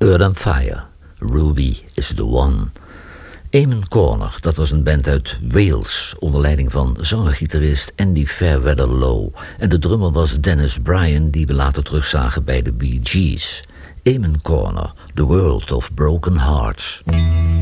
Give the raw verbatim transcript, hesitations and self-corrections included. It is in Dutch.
Earth and Fire, Ruby is the One. Eamon Corner, dat was een band uit Wales onder leiding van zanger-gitarist Andy Fairweather Low. En de drummer was Dennis Bryan, die we later terugzagen bij de Bee Gees. Eamon Corner, The World of Broken Hearts.